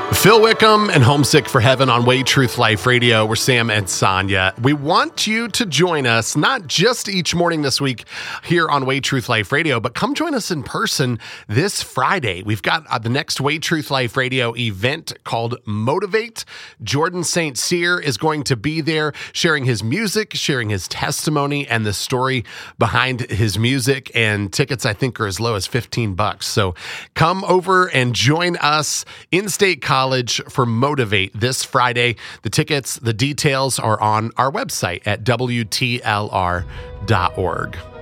Phil Wickham and Homesick for Heaven on Way Truth Life Radio. We're Sam and Sonia. We want you to join us, not just each morning this week here on Way Truth Life Radio, but come join us in person this Friday. We've got the next Way Truth Life Radio event called Motivate. Jordan St. Cyr is going to be there sharing his music, sharing his testimony, and the story behind his music. And tickets, I think, are as low as $15. So come over and join us in State College for Motivate this Friday. The tickets, the details are on our website at WTLR.org.